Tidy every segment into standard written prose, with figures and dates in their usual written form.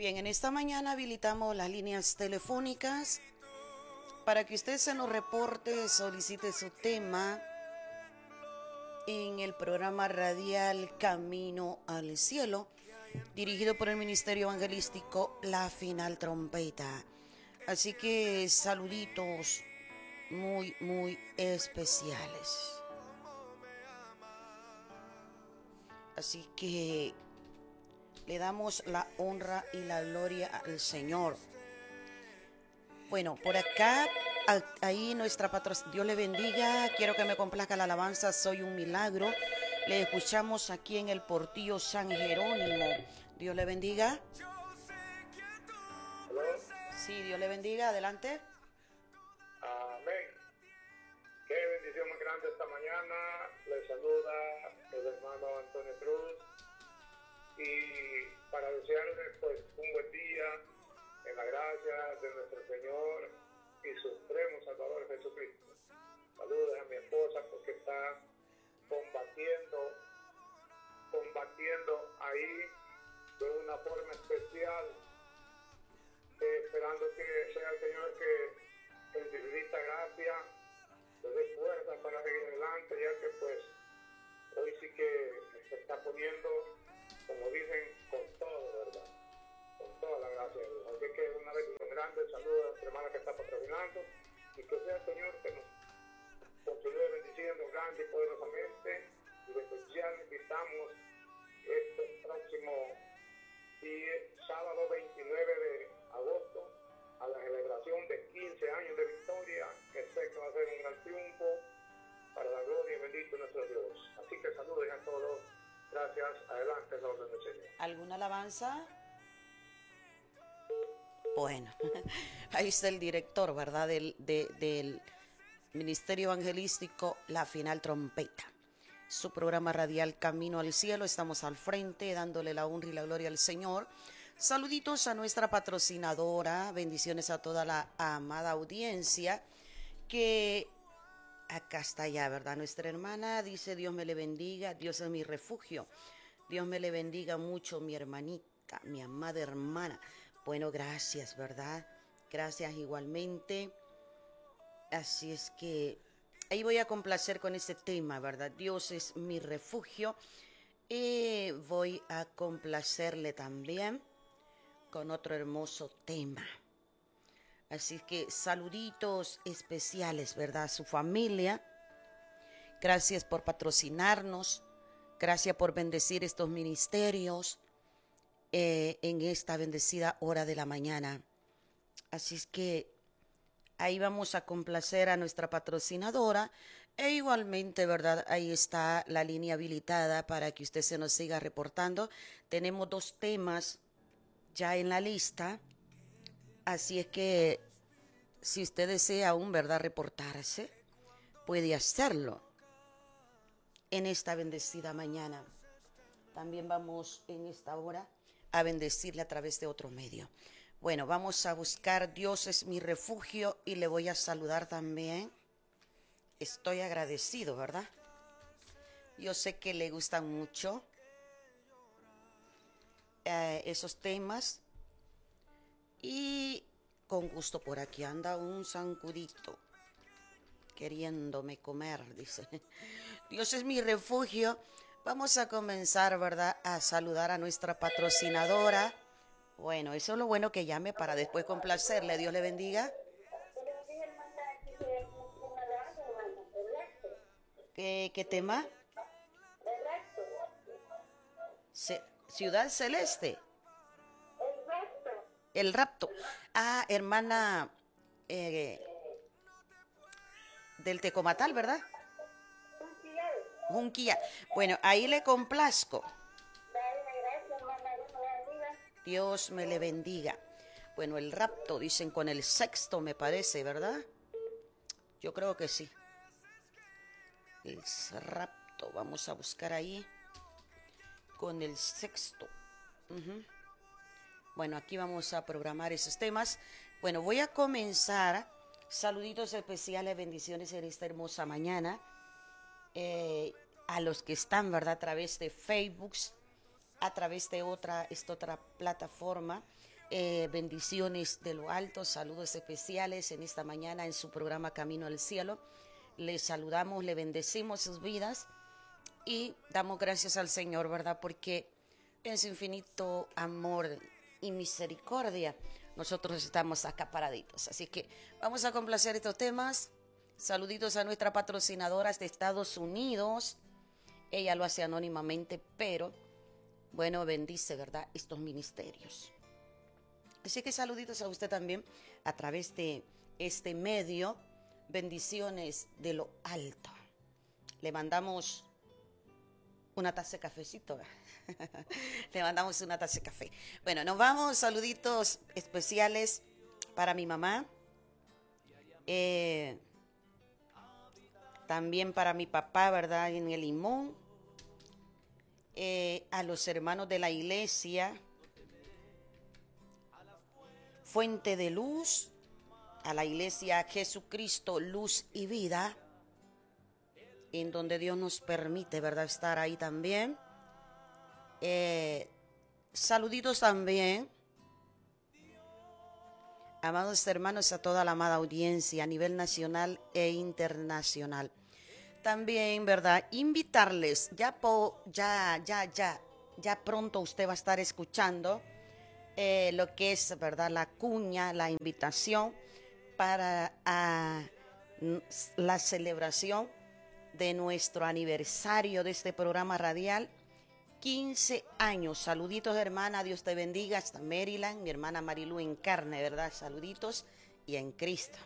Bien, en esta mañana habilitamos las líneas telefónicas para que usted se nos reporte, solicite su tema en el programa radial Camino al Cielo, dirigido por el Ministerio Evangelístico La Final Trompeta. Así que saluditos muy especiales. Así que le damos la honra y la gloria al Señor. Bueno, por acá, ahí nuestra patrona, Dios le bendiga. Quiero que me complazca la alabanza, soy un milagro. Le escuchamos aquí en el Portillo San Jerónimo. Dios le bendiga. Sí, Dios le bendiga. Adelante. Amén. Qué bendición más grande esta mañana. Le saluda el hermano Antonio Cruz. Y para desearles pues un buen día en la gracia de nuestro Señor y Supremo Salvador Jesucristo. Saludos a mi esposa porque está combatiendo ahí de una forma especial, esperando que sea el Señor que en infinita gracia le dé fuerza para seguir adelante, ya que pues hoy sí que se está poniendo, como dicen, con todo, ¿verdad? Con toda la gracia de Dios. Así que una bendición grande, saludos a nuestra hermana que está patrocinando y que sea el Señor que nos continúe bendiciendo grande y poderosamente. Y de especial invitamos este próximo sábado 29 de agosto a la celebración de 15 años de victoria, que sé que va a ser un gran triunfo para la gloria y bendito nuestro Dios. Así que saludos a todos. Gracias. Adelante, en nombre del Señor. ¿Alguna alabanza? Bueno, ahí está el director, ¿verdad? Del Ministerio Evangelístico La Final Trompeta. Su programa radial Camino al Cielo. Estamos al frente dándole la honra y la gloria al Señor. Saluditos a nuestra patrocinadora. Bendiciones a toda la amada audiencia que acá está ya, ¿verdad? Nuestra hermana dice: Dios me le bendiga, Dios es mi refugio. Dios me le bendiga mucho, mi hermanita, mi amada hermana. Bueno, gracias, ¿verdad? Gracias igualmente. Así es que ahí voy a complacer con este tema, ¿verdad? Dios es mi refugio. Y voy a complacerle también con otro hermoso tema. Así es que saluditos especiales, ¿verdad? A su familia. Gracias por patrocinarnos. Gracias por bendecir estos ministerios en esta bendecida hora de la mañana. Así es que ahí vamos a complacer a nuestra patrocinadora e igualmente, ¿verdad? Ahí está la línea habilitada para que usted se nos siga reportando. Tenemos 2 temas ya en la lista, así es que si usted desea aún, ¿verdad?, reportarse, puede hacerlo en esta bendecida mañana. También vamos en esta hora a bendecirle a través de otro medio. Bueno, vamos a buscar Dios es mi refugio y le voy a saludar también. Estoy agradecido, ¿verdad? Yo sé que le gustan mucho esos temas y con gusto por aquí anda un zancudito queriéndome comer, dice. Dios es mi refugio. Vamos a comenzar, ¿verdad?, a saludar a nuestra patrocinadora. Bueno, eso es lo bueno, que llame para después complacerle. Dios le bendiga. ¿Qué tema? Ciudad Celeste. El rapto. Ah, hermana del Tecomatal, ¿verdad? Junquilla. Bueno, ahí le complazco. Dios me le bendiga. Bueno, el rapto, dicen con el sexto, me parece, ¿verdad? Yo creo que sí. El rapto, vamos a buscar ahí con el sexto. Bueno, aquí vamos a programar esos temas. Bueno, voy a comenzar. Saluditos especiales, bendiciones en esta hermosa mañana. A los que están, ¿verdad?, a través de Facebook, a través de esta otra plataforma. bendiciones de lo alto, saludos especiales en esta mañana en su programa Camino al Cielo. Les saludamos, le bendecimos sus vidas y damos gracias al Señor, ¿verdad? Porque en su infinito amor y misericordia nosotros estamos acá paraditos. Así que vamos a complacer estos temas. Saluditos a nuestras patrocinadoras de Estados Unidos. Ella lo hace anónimamente, pero bueno, bendice, ¿verdad?, estos ministerios. Así que saluditos a usted también a través de este medio. Bendiciones de lo alto. Le mandamos una taza de cafecito. Le mandamos una taza de café. Bueno, nos vamos. Saluditos especiales para mi mamá. También para mi papá, ¿verdad?, en el Limón. A los hermanos de la iglesia Fuente de Luz, a la iglesia Jesucristo, Luz y Vida, en donde Dios nos permite, ¿verdad?, estar ahí también. Saluditos también, amados hermanos, a toda la amada audiencia a nivel nacional e internacional. También, ¿verdad?, invitarles, ya pronto usted va a estar escuchando lo que es, ¿verdad?, la cuña, la invitación para la celebración de nuestro aniversario de este programa radial, 15 años. Saluditos, hermana, Dios te bendiga, hasta Maryland, mi hermana Marilu en carne, ¿verdad? Saluditos y en Cristo.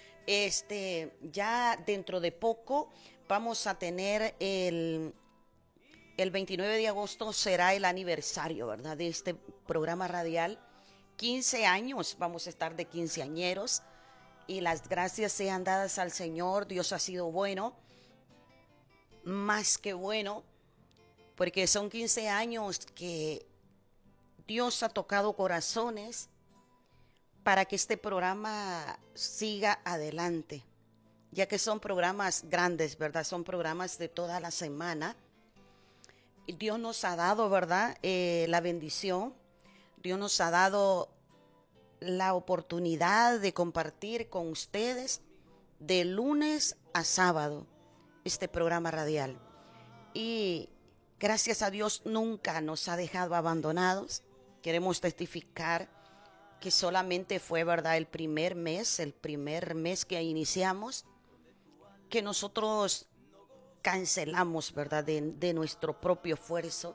Ya dentro de poco vamos a tener el 29 de agosto será el aniversario, ¿verdad?, de este programa radial. 15 años, vamos a estar de quinceañeros y las gracias sean dadas al Señor. Dios ha sido bueno, más que bueno, porque son 15 años que Dios ha tocado corazones para que este programa siga adelante, ya que son programas grandes, ¿verdad? Son programas de toda la semana. Dios nos ha dado, ¿verdad?, la bendición. Dios nos ha dado la oportunidad de compartir con ustedes de lunes a sábado este programa radial. Y gracias a Dios nunca nos ha dejado abandonados. Queremos testificar que solamente fue, ¿verdad?, el primer mes que iniciamos, que nosotros cancelamos, ¿verdad?, de nuestro propio esfuerzo.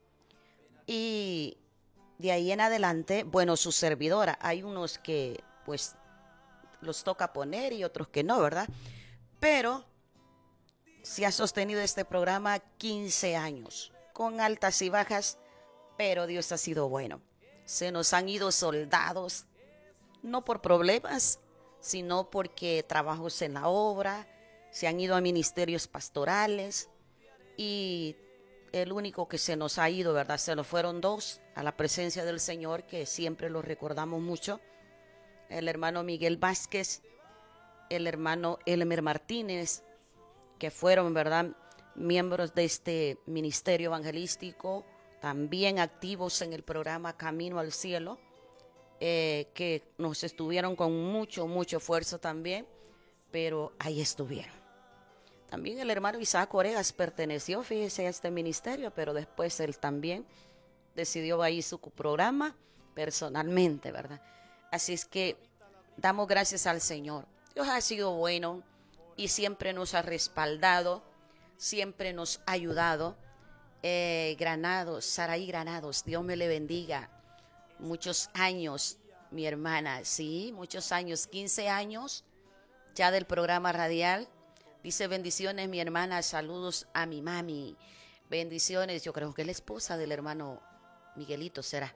Y de ahí en adelante, bueno, su servidora, hay unos que pues los toca poner y otros que no, ¿verdad? Pero se ha sostenido este programa 15 años, con altas y bajas, pero Dios ha sido bueno. Se nos han ido soldados, no por problemas, sino porque trabajos en la obra, se han ido a ministerios pastorales y el único que se nos ha ido, ¿verdad?, se nos fueron dos a la presencia del Señor, que siempre los recordamos mucho. El hermano Miguel Vázquez, el hermano Elmer Martínez, que fueron, ¿verdad?, miembros de este ministerio evangelístico, también activos en el programa Camino al Cielo, que nos estuvieron con mucho esfuerzo también, pero ahí estuvieron. También el hermano Isaac Oregas perteneció, fíjese, a este ministerio, pero después él también decidió ahí su programa personalmente, ¿verdad? Así es que damos gracias al Señor. Dios ha sido bueno y siempre nos ha respaldado, siempre nos ha ayudado. Granados, Saraí Granados, Dios me le bendiga. Muchos años, mi hermana, sí, muchos años, 15 años ya del programa radial. Dice: bendiciones, mi hermana, saludos a mi mami. Bendiciones, yo creo que es la esposa del hermano Miguelito, será.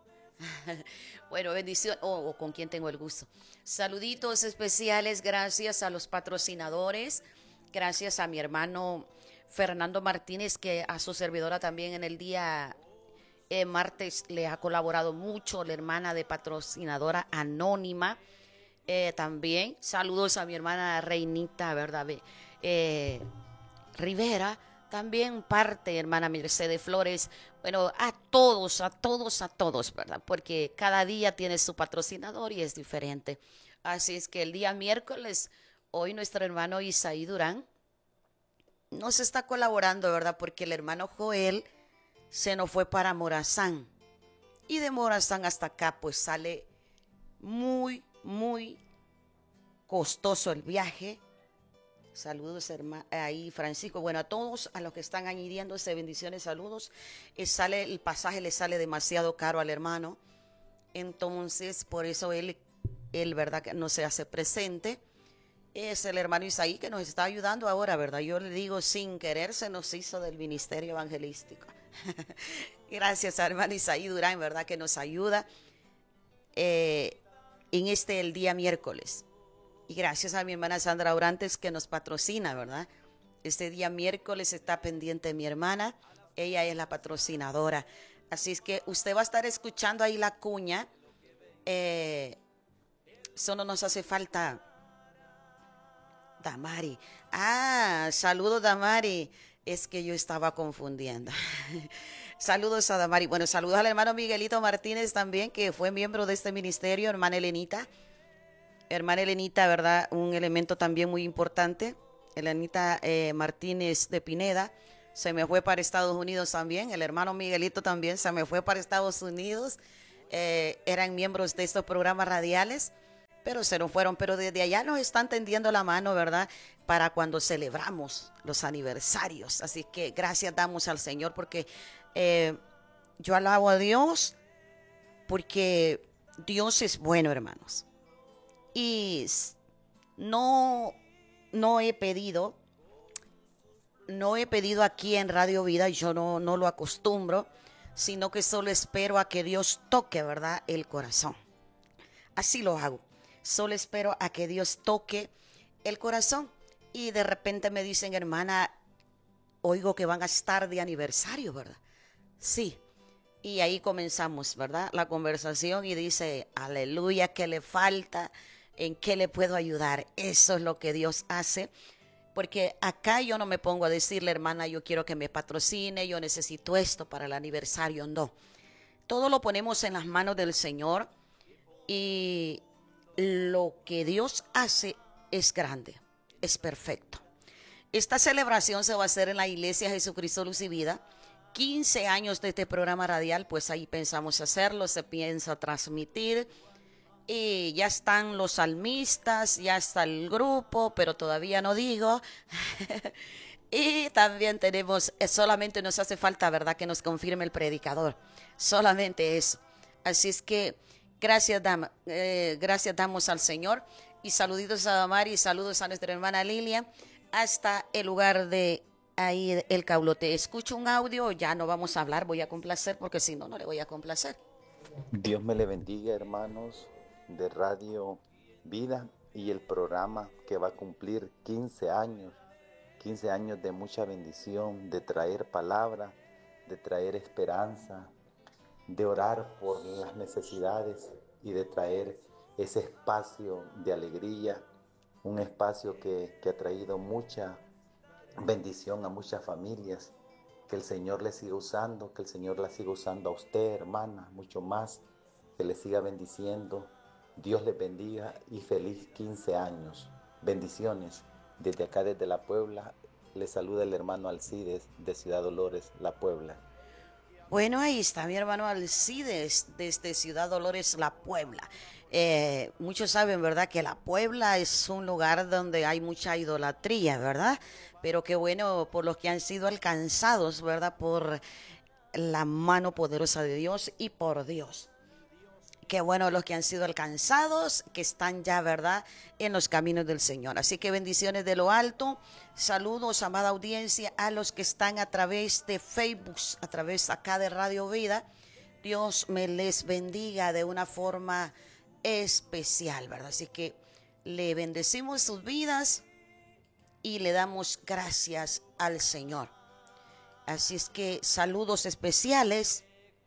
Bueno, bendición, o con quien tengo el gusto. Saluditos especiales, gracias a los patrocinadores, gracias a mi hermano Fernando Martínez, que a su servidora también en el día martes le ha colaborado mucho, la hermana de patrocinadora anónima. También saludos a mi hermana Reinita, ¿verdad? Rivera, también parte, hermana Mercedes Flores, Bueno, a todos, a todos, a todos, ¿verdad? Porque cada día tiene su patrocinador y es diferente. Así es que el día miércoles, hoy nuestro hermano Isaí Durán nos está colaborando, ¿verdad? Porque el hermano Joel se nos fue para Morazán. Y de Morazán hasta acá, pues sale muy, muy costoso el viaje. Saludos, ahí Francisco. Bueno, a todos, a los que están añadiéndose, bendiciones, saludos. Sale el pasaje, le sale demasiado caro al hermano. Entonces, por eso él, ¿verdad? Que no se hace presente. Es el hermano Isaí que nos está ayudando ahora, ¿verdad? Yo le digo, sin querer se nos hizo del ministerio evangelístico. Gracias a hermano Isaí Durán, ¿verdad? Que nos ayuda en el día miércoles. Y gracias a mi hermana Sandra Orantes que nos patrocina, ¿verdad? Este día miércoles está pendiente mi hermana. Ella es la patrocinadora. Así es que usted va a estar escuchando ahí la cuña. Solo nos hace falta Damari. Saludos Damari. Es que yo estaba confundiendo. Saludos a Damari. Bueno, saludos al hermano Miguelito Martínez también, que fue miembro de este ministerio, hermana Elenita. Hermana Elenita, ¿verdad? Un elemento también muy importante. Elenita Martínez de Pineda se me fue para Estados Unidos también. El hermano Miguelito también se me fue para Estados Unidos. Eran miembros de estos programas radiales, pero se nos fueron. Pero desde allá nos están tendiendo la mano, ¿verdad? Para cuando celebramos los aniversarios. Así que gracias damos al Señor porque yo alabo a Dios porque Dios es bueno, hermanos. Y no he pedido aquí en Radio Vida, yo no lo acostumbro, sino que solo espero a que Dios toque, ¿verdad?, el corazón. Así lo hago. Solo espero a que Dios toque el corazón. Y de repente me dicen, hermana, oigo que van a estar de aniversario, ¿verdad? Sí. Y ahí comenzamos, ¿verdad?, la conversación y dice, aleluya, ¿qué le falta? ¿En qué le puedo ayudar? Eso es lo que Dios hace. Porque acá yo no me pongo a decirle, hermana, yo quiero que me patrocine, yo necesito esto para el aniversario. No. Todo lo ponemos en las manos del Señor y lo que Dios hace es grande, es perfecto. Esta celebración se va a hacer en la Iglesia Jesucristo Luz y Vida. 15 años de este programa radial, pues ahí pensamos hacerlo, se piensa transmitir. Y ya están los salmistas, ya está el grupo, pero todavía no digo. Y también tenemos, solamente nos hace falta, ¿verdad?, que nos confirme el predicador. Solamente eso. Así es que gracias damos al Señor. Y saluditos a Damari y saludos a nuestra hermana Lilia hasta el lugar de ahí, el Caulote. Escucho un audio, ya no vamos a hablar, voy a complacer porque si no, no le voy a complacer. Dios me le bendiga, hermanos de Radio Vida y el programa que va a cumplir 15 años de mucha bendición, de traer palabra, de traer esperanza, de orar por las necesidades y de traer ese espacio de alegría, un espacio que ha traído mucha bendición a muchas familias. Que el Señor le siga usando, que el Señor la siga usando a usted, hermana, mucho más, que le siga bendiciendo. Dios les bendiga y feliz 15 años. Bendiciones. Desde acá, desde La Puebla, les saluda el hermano Alcides de Ciudad Dolores, La Puebla. Bueno, ahí está mi hermano Alcides desde Ciudad Dolores, La Puebla. Muchos saben, ¿verdad?, que La Puebla es un lugar donde hay mucha idolatría, ¿verdad? Pero qué bueno por los que han sido alcanzados, ¿verdad?, por la mano poderosa de Dios y por Dios. Qué bueno los que han sido alcanzados, que están ya, ¿verdad?, en los caminos del Señor. Así que bendiciones de lo alto. Saludos, amada audiencia, a los que están a través de Facebook, a través acá de Radio Vida. Dios me les bendiga de una forma especial, ¿verdad? Así que le bendecimos sus vidas y le damos gracias al Señor. Así es que saludos especiales.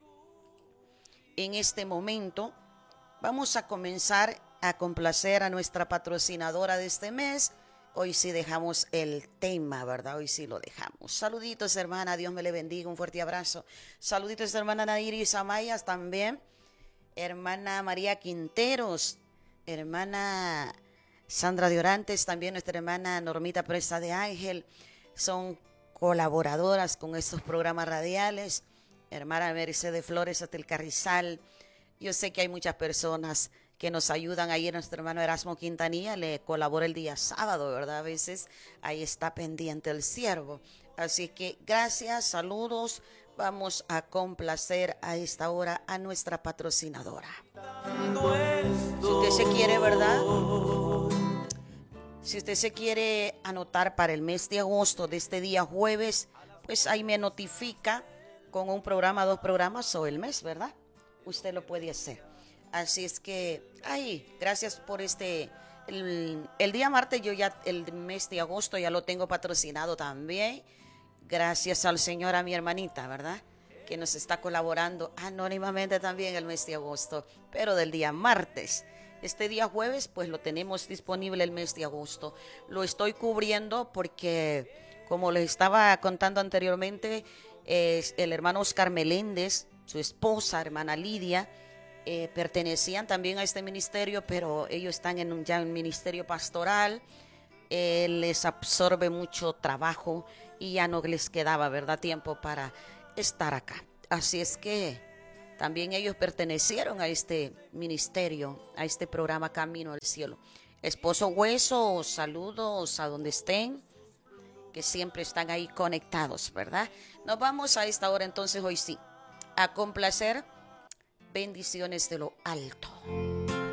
En este momento vamos a comenzar a complacer a nuestra patrocinadora de este mes. hoy sí dejamos el tema, ¿verdad? Hoy sí lo dejamos. Saluditos, hermana, Dios me le bendiga, un fuerte abrazo. Saluditos, hermana Nairis Amayas también. Hermana María Quinteros, hermana Sandra de Orantes, también nuestra hermana Normita Presa de Ángel, son colaboradoras con estos programas radiales. Hermana Mercedes Flores hasta el Carrizal. Yo sé que hay muchas personas que nos ayudan. Ahí nuestro hermano Erasmo Quintanilla le colabora el día sábado, ¿verdad? A veces ahí está pendiente el siervo. Así que gracias, saludos. Vamos a complacer a esta hora a nuestra patrocinadora. Si usted se quiere, ¿verdad? Si usted se quiere anotar para el mes de agosto de este día jueves, pues ahí me notifica con un programa, 2 programas o el mes, ¿verdad? Usted lo puede hacer. Así es que, gracias por el día martes, yo ya el mes de agosto ya lo tengo patrocinado también. Gracias al Señor, a mi hermanita, ¿verdad? Que nos está colaborando anónimamente también el mes de agosto, pero del día martes. Este día jueves, pues lo tenemos disponible el mes de agosto. Lo estoy cubriendo porque, como les estaba contando anteriormente, el hermano Oscar Meléndez, su esposa, hermana Lidia, pertenecían también a este ministerio, pero ellos están ya en ministerio pastoral. Les absorbe mucho trabajo y ya no les quedaba, ¿verdad?, tiempo para estar acá. Así es que también ellos pertenecieron a este ministerio, a este programa Camino al Cielo. Esposo Hueso, saludos a donde estén, que siempre están ahí conectados, ¿verdad? Nos vamos a esta hora entonces, hoy sí, a complacer bendiciones de lo alto.